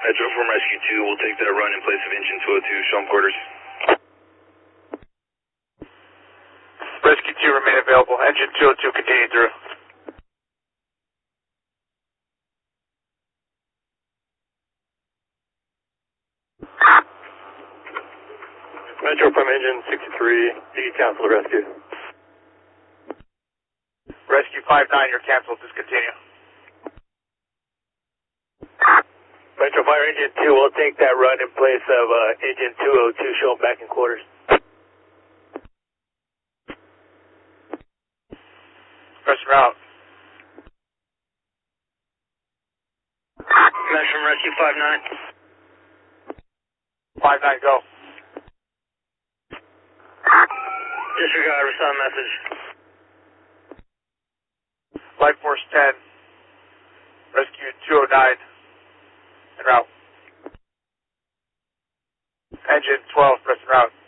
Metro from Rescue 2, we'll take that run in place of engine 202, show 'em quarters. Rescue 2 remain available, engine 202 continue through. Metro from engine 63, do you cancel the rescue? Rescue 59, you're canceled, discontinue. Metro Fire engine 2, we'll take that run in place of engine 202, show 'em back in quarters. Rest route. Metro from Rescue 59. 59, go. Disregard, respond message. Flight Force 10, Rescue 209, en route. Engine 12, rest en route.